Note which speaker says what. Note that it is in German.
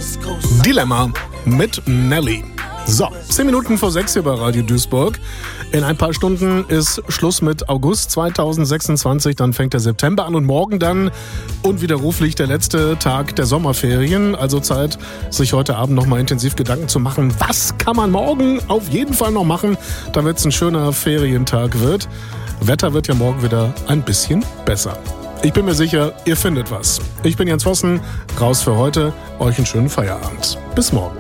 Speaker 1: Dilemma mit Nelly. So, 10 Minuten vor 6 hier bei Radio Duisburg. In ein paar Stunden ist Schluss mit August 2026, dann fängt der September an und morgen dann unwiderruflich der letzte Tag der Sommerferien. Also Zeit, sich heute Abend nochmal intensiv Gedanken zu machen, was kann man morgen auf jeden Fall noch machen, damit es ein schöner Ferientag wird. Wetter wird ja morgen wieder ein bisschen besser. Ich bin mir sicher, ihr findet was. Ich bin Jens Vossen, raus für heute. Euch einen schönen Feierabend. Bis morgen.